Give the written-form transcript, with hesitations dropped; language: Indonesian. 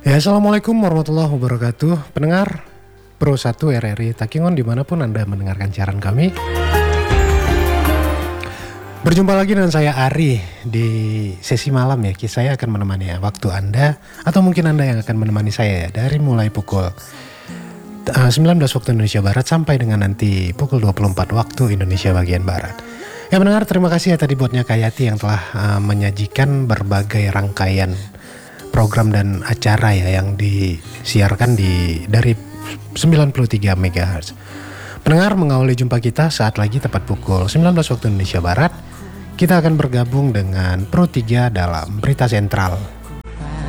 Ya, Assalamualaikum warahmatullahi wabarakatuh. Pendengar Pro 1 RRI Takingon dimanapun Anda mendengarkan siaran kami. Berjumpa lagi dengan saya Ari di sesi malam ya. Saya akan menemani waktu Anda, atau mungkin Anda yang akan menemani saya ya, dari mulai pukul 19 waktu Indonesia Barat sampai dengan nanti pukul 24 waktu Indonesia bagian Barat. Ya pendengar, terima kasih ya tadi buatnya Kayati yang telah menyajikan berbagai rangkaian program dan acara ya yang disiarkan dari 93 MHz. Pendengar, mengawali jumpa kita saat lagi tepat pukul 19 waktu Indonesia Barat. Kita akan bergabung dengan Pro 3 dalam Berita Sentral